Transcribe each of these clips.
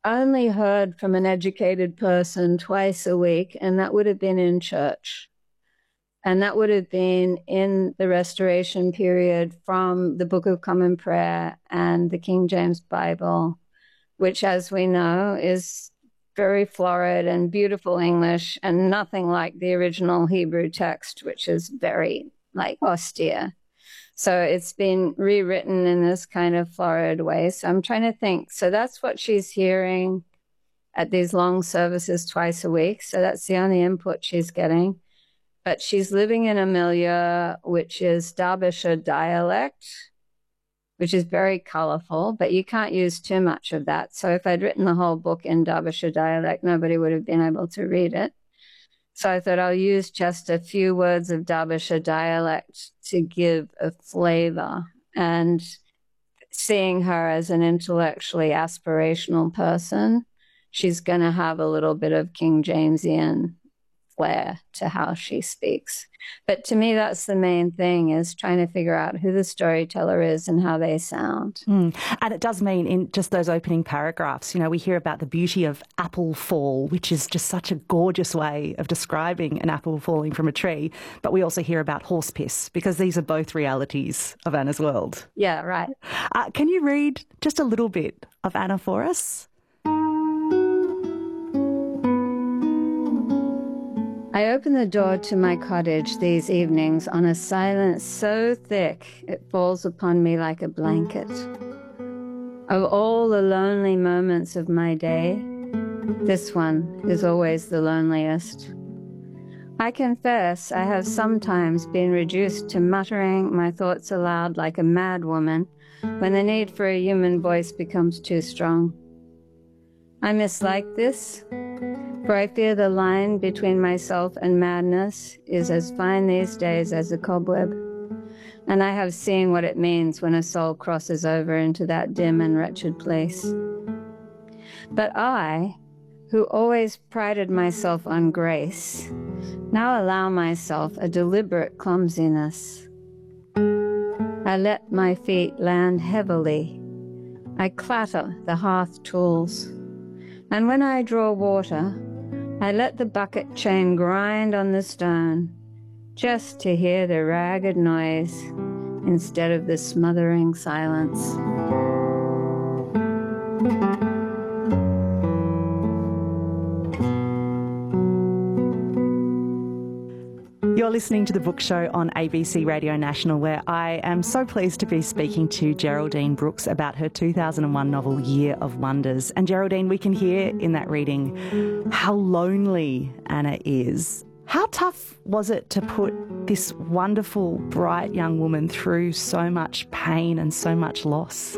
only heard from an educated person twice a week, and that would have been in church. And that would have been in the Restoration period from the Book of Common Prayer and the King James Bible, which, as we know, is very florid and beautiful English and nothing like the original Hebrew text, which is very austere. So it's been rewritten in this kind of florid way. So I'm trying to think. So that's what she's hearing at these long services twice a week. So that's the only input she's getting. But she's living in a milieu which is Derbyshire dialect, which is very colorful, but you can't use too much of that. So if I'd written the whole book in Derbyshire dialect, nobody would have been able to read it. So I thought I'll use just a few words of Derbyshire dialect to give a flavor. And seeing her as an intellectually aspirational person, she's going to have a little bit of King Jamesian flair to how she speaks. But to me, that's the main thing, is trying to figure out who the storyteller is and how they sound. And it does mean in just those opening paragraphs, you know, we hear about the beauty of apple fall, which is just such a gorgeous way of describing an apple falling from a tree. But we also hear about horse piss, because these are both realities of Anna's world. Yeah, right. Can you read just a little bit of Anna for us? I open the door to my cottage these evenings on a silence so thick it falls upon me like a blanket. Of all the lonely moments of my day, this one is always the loneliest. I confess I have sometimes been reduced to muttering my thoughts aloud like a mad woman when the need for a human voice becomes too strong. I mislike this, for I fear the line between myself and madness is as fine these days as a cobweb, and I have seen what it means when a soul crosses over into that dim and wretched place. But I, who always prided myself on grace, now allow myself a deliberate clumsiness. I let my feet land heavily. I clatter the hearth tools. And when I draw water, I let the bucket chain grind on the stone, just to hear the ragged noise instead of the smothering silence. You're listening to The Book Show on ABC Radio National, where I am so pleased to be speaking to Geraldine Brooks about her 2001 novel Year of Wonders. And Geraldine, we can hear in that reading how lonely Anna is. How tough was it to put this wonderful, bright young woman through so much pain and so much loss?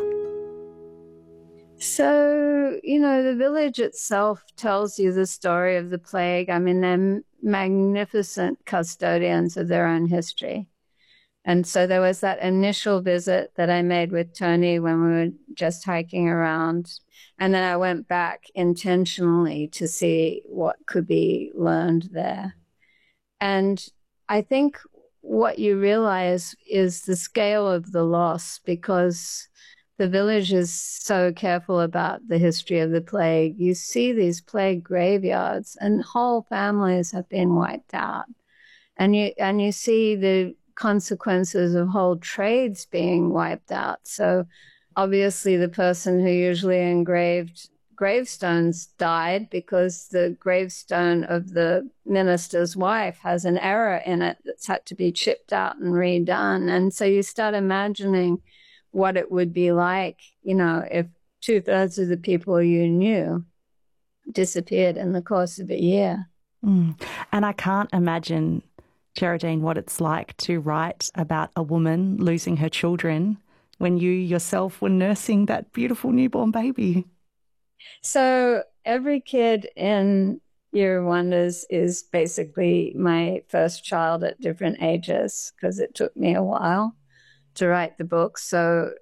So, you know, the village itself tells you the story of the plague. I mean, they're magnificent custodians of their own history. And so there was that initial visit that I made with Tony when we were just hiking around. And then I went back intentionally to see what could be learned there. And I think what you realize is the scale of the loss, because the village is so careful about the history of the plague. You see these plague graveyards and whole families have been wiped out. And you see the consequences of whole trades being wiped out. So obviously the person who usually engraved gravestones died because the gravestone of the minister's wife has an error in it that's had to be chipped out and redone. And so you start imagining what it would be like, you know, if 2/3 of the people you knew disappeared in the course of a year. And I can't imagine, Geraldine, what it's like to write about a woman losing her children when you yourself were nursing that beautiful newborn baby. So every kid in Year of Wonders is basically my first child at different ages, because it took me a while to write the book. So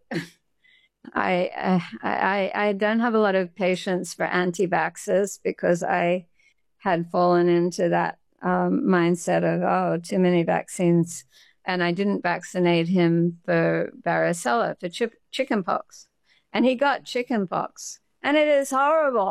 I don't have a lot of patience for anti-vaxxers, because I had fallen into that mindset of, oh, too many vaccines. And I didn't vaccinate him for varicella, for chickenpox. And he got chickenpox. And it is horrible.